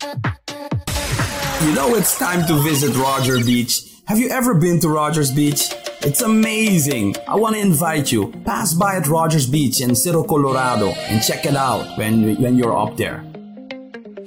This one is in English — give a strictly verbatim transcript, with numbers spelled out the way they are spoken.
You know it's time to visit Roger Beach. Have you ever been to Rogers Beach? It's amazing. I want to invite you. Pass by at Rogers Beach in Cerro Colorado and check it out when, when you're up there.